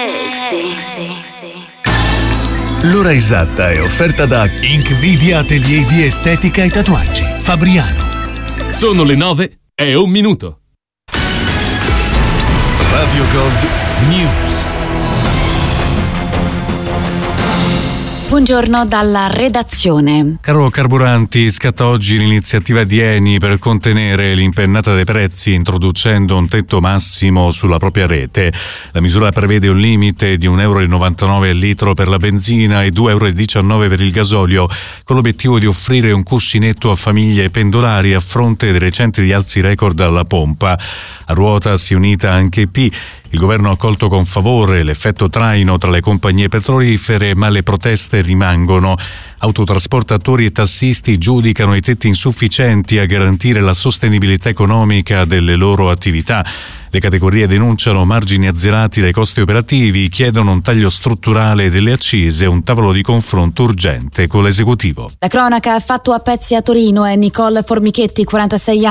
L'ora esatta è offerta da Inkvidia Atelier di Estetica e Tatuaggi, Fabriano. Sono le 9:01. Radio Gold News. Buongiorno dalla redazione. Caro carburanti, scatta oggi l'iniziativa di Eni per contenere l'impennata dei prezzi introducendo un tetto massimo sulla propria rete. La misura prevede un limite di €1,99 al litro per la benzina e €2,19 per il gasolio, con l'obiettivo di offrire un cuscinetto a famiglie e pendolari a fronte dei recenti rialzi record alla pompa. A ruota si è unita anche EP. Il governo ha accolto con favore l'effetto traino tra le compagnie petrolifere, ma le proteste rimangono. Autotrasportatori e tassisti giudicano i tetti insufficienti a garantire la sostenibilità economica delle loro attività. Le categorie denunciano margini azzerati dai costi operativi, chiedono un taglio strutturale delle accise e un tavolo di confronto urgente con l'esecutivo. La cronaca ha fatto a pezzi a Torino e Nicole Formichetti, 46 anni,